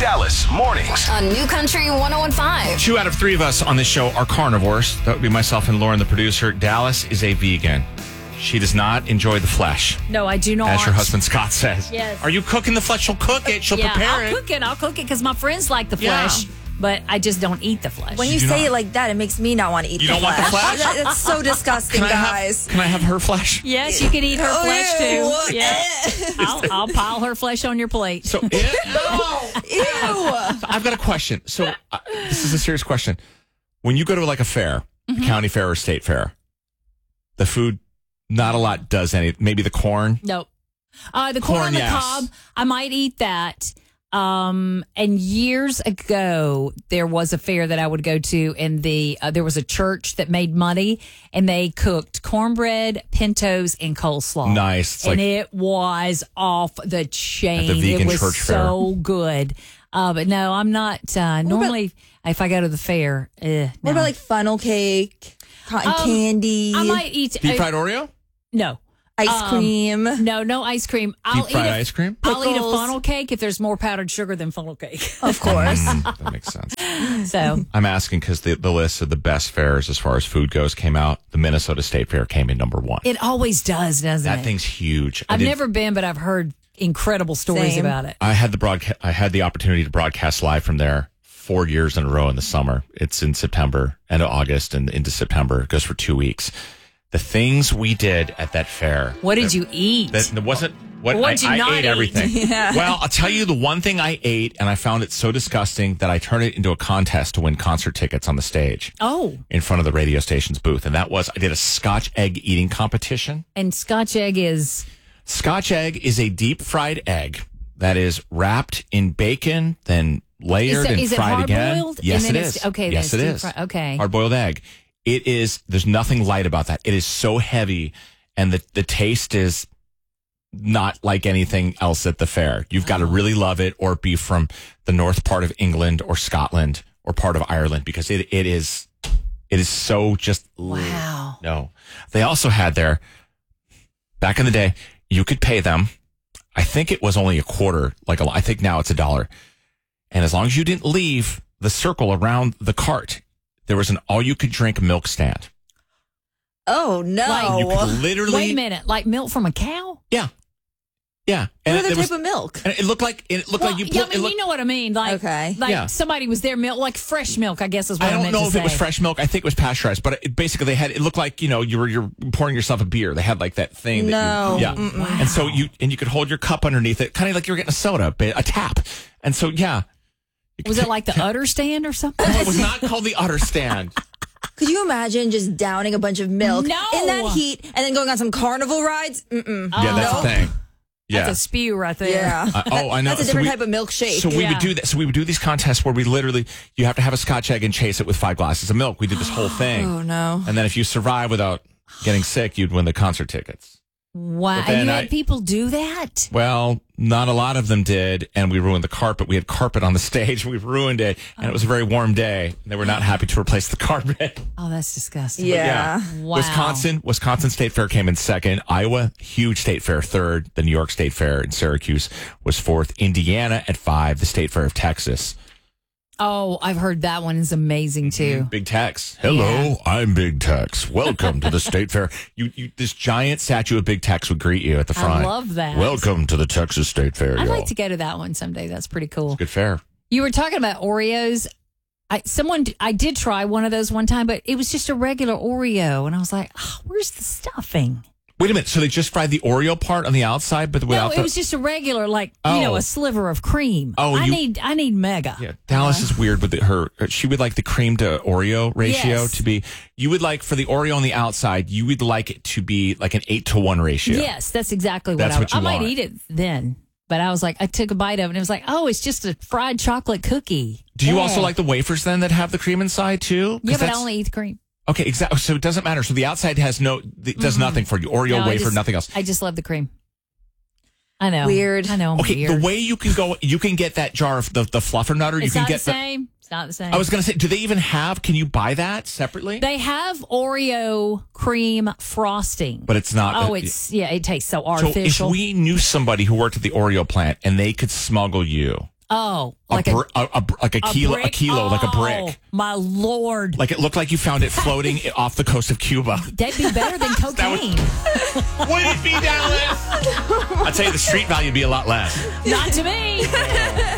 Dallas Mornings on New Country 101.5. 2 out of 3 of us on this show are carnivores. That would be myself and Lauren, the producer. Dallas is a vegan. She does not enjoy the flesh. No, I do not. As your husband Scott says. Yes. Are you cooking the flesh? She'll cook it. She'll prepare it. I'll cook it because my friends like the Yeah. flesh, but I just don't eat the flesh. When you say it like that, it makes me not want to eat You don't want the flesh? That's so disgusting, guys. Can I have her flesh? Yes, you can eat her flesh too. Ew. Yeah. I'll pile her flesh on your plate. So, Ew. I've got a question. So, this is a serious question. When you go to like a fair, a county fair or state fair, the food, not a lot does any. Maybe the corn. No. The corn on the cob, I might eat that. And years ago, there was a fair that I would go to, and there was a church that made money, and they cooked cornbread, pintos, and coleslaw. Nice. And it was off the chain. At the vegan it was church fair. so good. But no, I'm not. Normally, if I go to the fair, What about like funnel cake, cotton candy, I might eat Deep fried Oreo? No. ice cream? No ice cream. Deep fried ice cream? I'll eat a Pickles. funnel cake if there's more powdered sugar than funnel cake. Of course. That makes sense. So I'm asking because the list of the best fairs as far as food goes came out. The Minnesota State Fair came in number 1. it always does, doesn't it? That thing's huge. I've never been, but I've heard incredible stories Same. about it. I had the opportunity to broadcast live from there 4 years in a row in the summer. It's in September, end of August and into September. It goes for 2 weeks. The things we did at that fair. What did you eat? That wasn't what What'd I you not ate eat? everything. Yeah. Well, I'll tell you the one thing I ate, and I found it so disgusting that I turned it into a contest to win concert tickets on the stage Oh, in front of the radio station's booth. And that was, I did a Scotch egg eating competition. and Scotch egg is Scotch egg is a deep fried egg that is wrapped in bacon, then layered and is it fried hard again. boiled? Yes, And it then is. it's- okay, yes, then it it's is. deep okay. Hard boiled egg. It is. There's nothing light about that. It is so heavy, and the taste is not like anything else at the fair. You've got to really love it, or be from the north part of England or Scotland or part of Ireland, because it is so just Wow. No. They also had there back in the day. You could pay them. I think it was only a quarter. I think now it's $1. And as long as you didn't leave the circle around the cart, there was an all-you-could-drink milk stand. Oh, no. You could literally... Wait a minute, like milk from a cow? Yeah. Yeah. What other there type of milk? And it looked like you you know what I mean. Like, Okay. like somebody was there, milk, like fresh milk, I guess is what I I don't meant know to if say. it was fresh milk. I think it was pasteurized, but basically it looked like, you're pouring yourself a beer. They had like that thing. No. Yeah. Wow. And so you could hold your cup underneath it, kind of like you were getting a soda, a tap. And so, yeah. Was it like the udder stand or something? No, it was not called the udder stand. Could you imagine just downing a bunch of milk No. in that heat and then going on some carnival rides? Mm-mm. Yeah, that's the thing. Yeah. That's a spew right there. Yeah. I know. That's a different type of milkshake. So we Yeah. would do that. So we would do these contests where we literally, you have to have a Scotch egg and chase it with 5 glasses of milk. We did this whole thing. Oh, no. And then if you survive without getting sick, you'd win the concert tickets. Wow. But then And you had people do that? Well, not a lot of them did, and we ruined the carpet. We had carpet on the stage. We ruined it, and it was a very warm day. And they were not happy to replace the carpet. Oh, that's disgusting. Yeah. Wow. Wisconsin State Fair came in second. Iowa, huge State Fair, third. The New York State Fair in Syracuse was fourth. Indiana at 5. The State Fair of Texas. Oh, I've heard that one is amazing too. Big Tex. Hello, Yeah. I'm Big Tex. Welcome to the State Fair. You, this giant statue of Big Tex would greet you at the front. I love that. Welcome to the Texas State Fair, I'd y'all. like to go to that one someday. That's pretty cool. Good fair. You were talking about Oreos. I did try one of those one time, but it was just a regular Oreo, and I was like, "Where's the stuffing?" Wait a minute. So they just fried the Oreo part on the outside, but No, without it was just a regular, Oh. a sliver of cream. Oh, I need mega. Yeah, Dallas is weird with her. She would like the cream to Oreo ratio Yes. to be. You would like for the Oreo on the outside. You would like it to be like an 8-to-1 ratio. Yes, that's exactly what That's what you I might want. eat it then. But I was like, I took a bite of it and it was like, oh, it's just a fried chocolate cookie. Do you Yeah. also like the wafers then that have the cream inside too? 'Cause Yeah, but I that's- only eat the cream. Okay, exactly. So it doesn't matter. So the outside has does nothing for you. Oreo No, I wafer, just- nothing else. I just love the cream. I know. Weird. I know. I'm Okay, weird. the way you can get that jar of the Fluffernutter. You It's can not get the same. It's not the same. I was going to say, do they even have? Can you buy that separately? They have Oreo cream frosting. But it's not. Oh, it tastes so So artificial. if we knew somebody who worked at the Oreo plant and they could smuggle you Oh, like a kilo, like a Oh, brick. my Lord. Like it looked like you found it floating off the coast of Cuba. That'd be better than cocaine. Would it be, Dallas? I'd say the street value would be a lot less. Not to me.